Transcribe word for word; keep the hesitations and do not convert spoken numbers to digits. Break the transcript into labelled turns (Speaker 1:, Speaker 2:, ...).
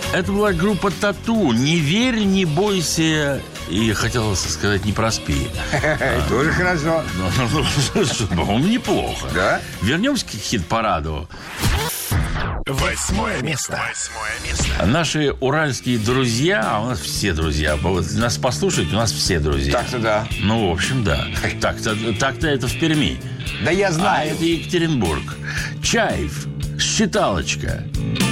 Speaker 1: Это была группа «Тату». Не верь, не бойся. И хотелось сказать, не проспи.
Speaker 2: Тоже хорошо.
Speaker 1: По-моему, неплохо.
Speaker 2: Да?
Speaker 1: Вернемся к хит-параду.
Speaker 3: Восьмое место. Восьмое место.
Speaker 1: Наши уральские друзья, а у нас все друзья, нас послушать, у нас все друзья.
Speaker 2: Так-то да.
Speaker 1: Ну, в общем, да. Так-то, так-то это в Перми.
Speaker 2: Да я знаю.
Speaker 1: А это Екатеринбург. Чайф, считалочка.